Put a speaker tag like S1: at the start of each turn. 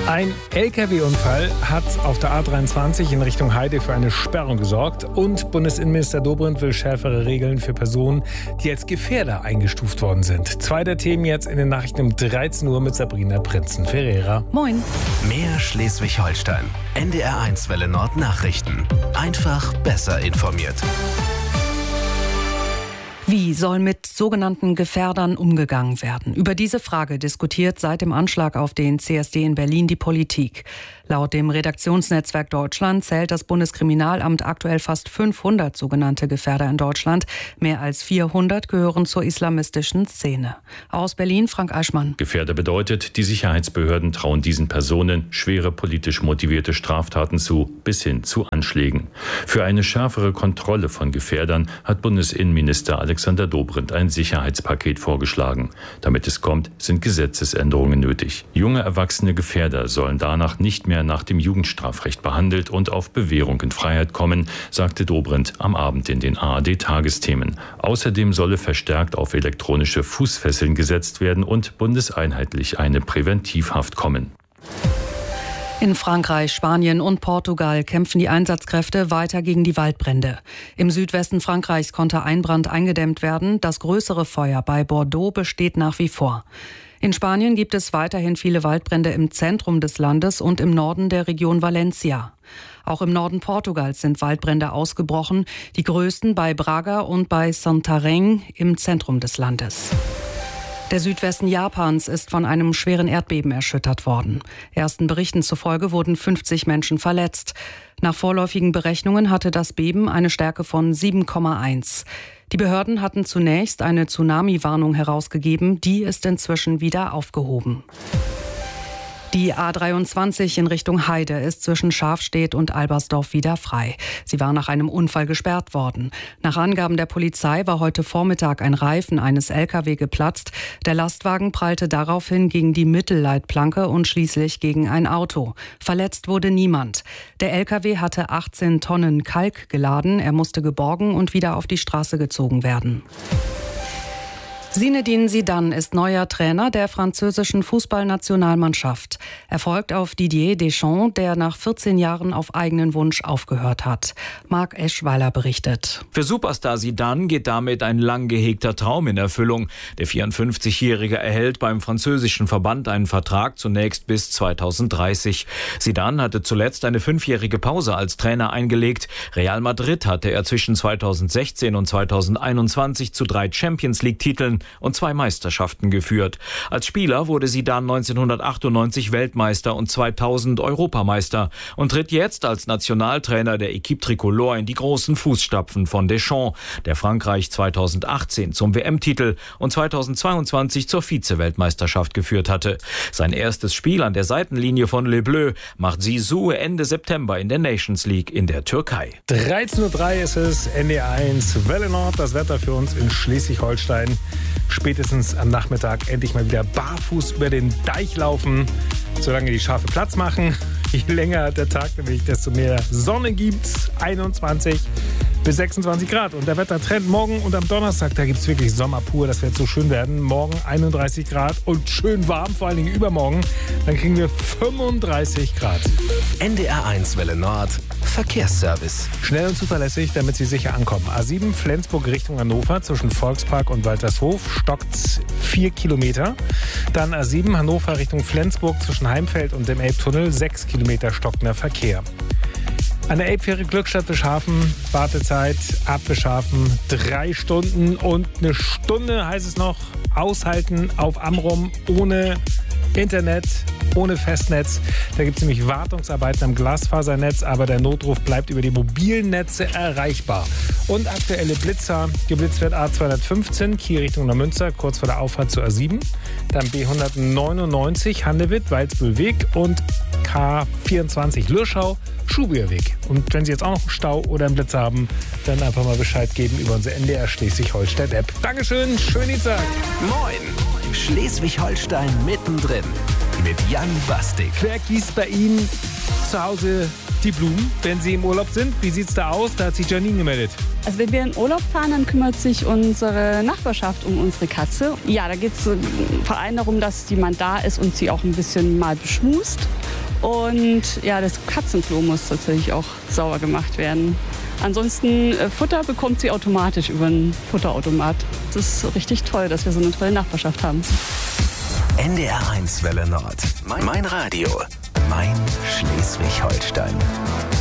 S1: Ein LKW-Unfall hat auf der A23 in Richtung Heide für eine Sperrung gesorgt und Bundesinnenminister Dobrindt will schärfere Regeln für Personen, die als Gefährder eingestuft worden sind. Zwei der Themen jetzt in den Nachrichten um 13 Uhr mit Sabrina Prinzen-Ferreira.
S2: Moin.
S3: Mehr Schleswig-Holstein. NDR1 Welle Nord Nachrichten. Einfach besser informiert.
S2: Wie soll mit sogenannten Gefährdern umgegangen werden? Über diese Frage diskutiert seit dem Anschlag auf den CSD in Berlin die Politik. Laut dem Redaktionsnetzwerk Deutschland zählt das Bundeskriminalamt aktuell fast 500 sogenannte Gefährder in Deutschland. Mehr als 400 gehören zur islamistischen Szene. Aus Berlin, Frank Eichmann.
S4: Gefährder bedeutet, die Sicherheitsbehörden trauen diesen Personen schwere politisch motivierte Straftaten zu, bis hin zu Anschlägen. Für eine schärfere Kontrolle von Gefährdern hat Bundesinnenminister Alexander Dobrindt ein Sicherheitspaket vorgeschlagen. Damit es kommt, sind Gesetzesänderungen nötig. Junge erwachsene Gefährder sollen danach nicht mehr nach dem Jugendstrafrecht behandelt und auf Bewährung in Freiheit kommen, sagte Dobrindt am Abend in den ARD-Tagesthemen. Außerdem solle verstärkt auf elektronische Fußfesseln gesetzt werden und bundeseinheitlich eine Präventivhaft kommen.
S2: In Frankreich, Spanien und Portugal kämpfen die Einsatzkräfte weiter gegen die Waldbrände. Im Südwesten Frankreichs konnte ein Brand eingedämmt werden. Das größere Feuer bei Bordeaux besteht nach wie vor. In Spanien gibt es weiterhin viele Waldbrände im Zentrum des Landes und im Norden der Region Valencia. Auch im Norden Portugals sind Waldbrände ausgebrochen, die größten bei Braga und bei Santarém im Zentrum des Landes. Der Südwesten Japans ist von einem schweren Erdbeben erschüttert worden. Ersten Berichten zufolge wurden 50 Menschen verletzt. Nach vorläufigen Berechnungen hatte das Beben eine Stärke von 7,1. Die Behörden hatten zunächst eine Tsunami-Warnung herausgegeben, die ist inzwischen wieder aufgehoben. Die A23 in Richtung Heide ist zwischen Schafstedt und Albersdorf wieder frei. Sie war nach einem Unfall gesperrt worden. Nach Angaben der Polizei war heute Vormittag ein Reifen eines LKW geplatzt. Der Lastwagen prallte daraufhin gegen die Mittelleitplanke und schließlich gegen ein Auto. Verletzt wurde niemand. Der LKW hatte 18 Tonnen Kalk geladen. Er musste geborgen und wieder auf die Straße gezogen werden. Zinedine Zidane ist neuer Trainer der französischen Fußballnationalmannschaft. Er folgt auf Didier Deschamps, der nach 14 Jahren auf eigenen Wunsch aufgehört hat. Marc Eschweiler berichtet.
S5: Für Superstar Zidane geht damit ein lang gehegter Traum in Erfüllung. Der 54-Jährige erhält beim französischen Verband einen Vertrag zunächst bis 2030. Zidane hatte zuletzt eine 5-jährige Pause als Trainer eingelegt. Real Madrid hatte er zwischen 2016 und 2021 zu 3 Champions-League-Titeln und 2 Meisterschaften geführt. Als Spieler wurde Zidane 1998 Weltmeister und 2000 Europameister und tritt jetzt als Nationaltrainer der Équipe Tricolore in die großen Fußstapfen von Deschamps, der Frankreich 2018 zum WM-Titel und 2022 zur Vize-Weltmeisterschaft geführt hatte. Sein erstes Spiel an der Seitenlinie von Les Bleus macht Zizou Ende September in der Nations League in der Türkei.
S1: 13:03 Uhr ist es, NDR1 Welle Nord, das Wetter für uns in Schleswig-Holstein. Spätestens am Nachmittag endlich mal wieder barfuß über den Deich laufen, solange die Schafe Platz machen. Je länger der Tag nämlich, desto mehr Sonne gibt's. 21 bis 26 Grad. Und der Wettertrend morgen und am Donnerstag, da gibt's wirklich Sommer pur. Das wird so schön werden. Morgen 31 Grad und schön warm, vor allen Dingen übermorgen. Dann kriegen wir 35 Grad.
S3: NDR1 Welle Nord Verkehrsservice.
S1: Schnell und zuverlässig, damit Sie sicher ankommen. A7 Flensburg Richtung Hannover zwischen Volkspark und Waltershof stockt 4 Kilometer. Dann A7 Hannover Richtung Flensburg zwischen Heimfeld und dem Elbtunnel 6 Kilometer stockender Verkehr. An der Elbfähre Glückstadt Bischhafen, Wartezeit ab Bischhafen 3 Stunden und 1 Stunde heißt es noch, aushalten auf Amrum ohne Internet, ohne Festnetz. Da gibt es nämlich Wartungsarbeiten am Glasfasernetz, aber der Notruf bleibt über die mobilen Netze erreichbar. Und aktuelle Blitzer, geblitzt wird A215, Kiel Richtung Neumünster, kurz vor der Auffahrt zur A7. Dann B199, Handewitt, und K24 Lürschau, Schubierweg. Und wenn Sie jetzt auch noch einen Stau oder einen Blitzer haben, dann einfach mal Bescheid geben über unsere NDR Schleswig-Holstein-App. Dankeschön, schönen Tag.
S3: Moin, Schleswig-Holstein mittendrin mit Jan Bastik.
S1: Wer gießt bei Ihnen zu Hause die Blumen, wenn Sie im Urlaub sind? Wie sieht's da aus? Da hat sich Janine gemeldet.
S6: Also wenn wir in Urlaub fahren, dann kümmert sich unsere Nachbarschaft um unsere Katze. Ja, da geht es vor allem darum, dass jemand da ist und sie auch ein bisschen mal beschmust. Und ja, das Katzenklo muss tatsächlich auch sauber gemacht werden. Ansonsten Futter bekommt sie automatisch über einen Futterautomat. Das ist richtig toll, dass wir so eine tolle Nachbarschaft haben.
S3: NDR 1 Welle Nord. Mein Radio. Mein Schleswig-Holstein.